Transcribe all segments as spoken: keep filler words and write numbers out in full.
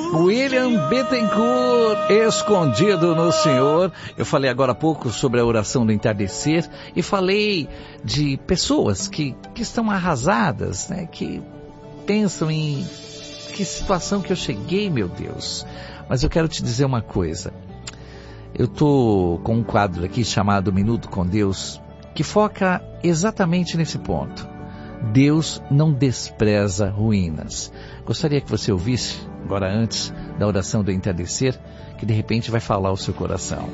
William Bittencourt, Escondido no Senhor. Eu falei agora há pouco sobre a oração do entardecer e falei de pessoas que, que estão arrasadas, né? Que pensam em que situação que eu cheguei, meu Deus. Mas eu quero te dizer uma coisa. Eu estou com um quadro aqui chamado Minuto com Deus, que foca exatamente nesse ponto. Deus não despreza ruínas. Gostaria que você ouvisse, agora antes da oração do entardecer, que de repente vai falar o seu coração.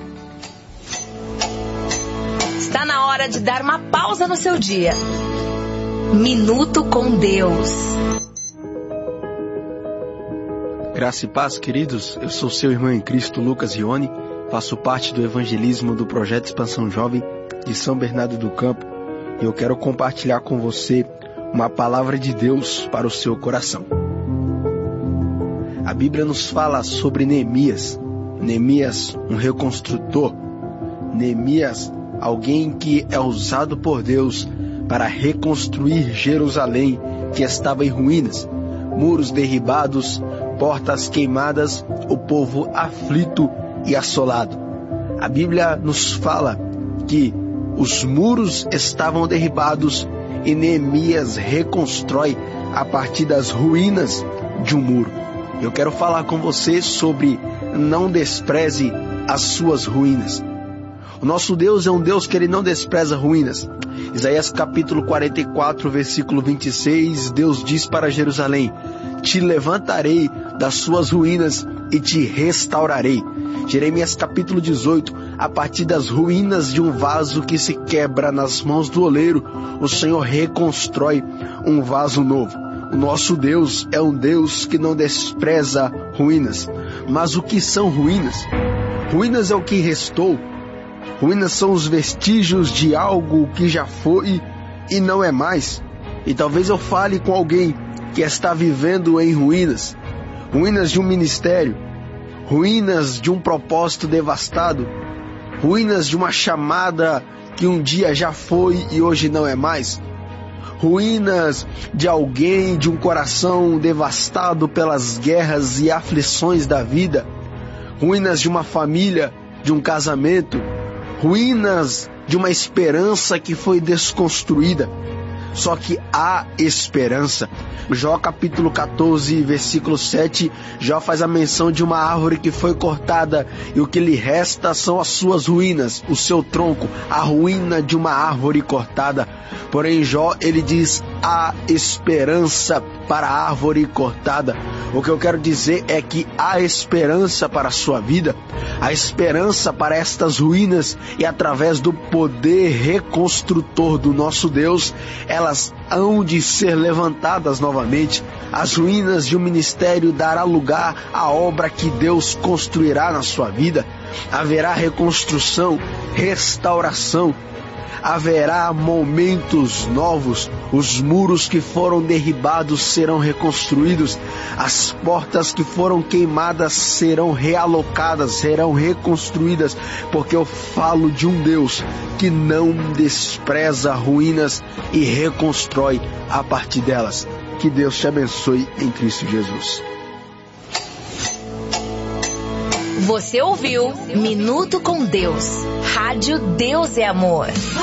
Está na hora de dar uma pausa no seu dia. Minuto com Deus. Graça e paz, queridos. Eu sou seu irmão em Cristo, Lucas Rione. Faço parte do evangelismo do Projeto Expansão Jovem de São Bernardo do Campo. E eu quero compartilhar com você uma palavra de Deus para o seu coração. A Bíblia nos fala sobre Neemias. Neemias, um reconstrutor. Neemias, alguém que é usado por Deus para reconstruir Jerusalém, que estava em ruínas. Muros derribados, portas queimadas, o povo aflito e assolado. A Bíblia nos fala que os muros estavam derribados e Neemias reconstrói a partir das ruínas de um muro. Eu quero falar com você sobre não despreze as suas ruínas. O nosso Deus é um Deus que ele não despreza ruínas. Isaías capítulo quarenta e quatro, versículo vinte e seis, Deus diz para Jerusalém: te levantarei das suas ruínas e te restaurarei. Jeremias capítulo dezoito, a partir das ruínas de um vaso que se quebra nas mãos do oleiro, o Senhor reconstrói um vaso novo. O nosso Deus é um Deus que não despreza ruínas. Mas o que são ruínas? Ruínas é o que restou. Ruínas são os vestígios de algo que já foi e não é mais. E talvez eu fale com alguém que está vivendo em ruínas. Ruínas de um ministério. Ruínas de um propósito devastado. Ruínas de uma chamada que um dia já foi e hoje não é mais. Ruínas de alguém, de um coração devastado pelas guerras e aflições da vida. Ruínas de uma família, de um casamento. Ruínas de uma esperança que foi desconstruída. Só que há esperança. Jó capítulo catorze, versículo sete, Jó faz a menção de uma árvore que foi cortada e o que lhe resta são as suas ruínas, o seu tronco, a ruína de uma árvore cortada. Porém Jó, ele diz, há esperança para a árvore cortada. O que eu quero dizer é que há esperança para a sua vida, há esperança para estas ruínas e através do poder reconstrutor do nosso Deus, elas hão de ser levantadas novamente. As ruínas de um ministério dará lugar à obra que Deus construirá na sua vida. Haverá reconstrução, restauração. Haverá momentos novos, os muros que foram derribados serão reconstruídos, as portas que foram queimadas serão realocadas, serão reconstruídas, porque eu falo de um Deus que não despreza ruínas e reconstrói a partir delas. Que Deus te abençoe em Cristo Jesus. Você ouviu Minuto com Deus. Rádio Deus é Amor.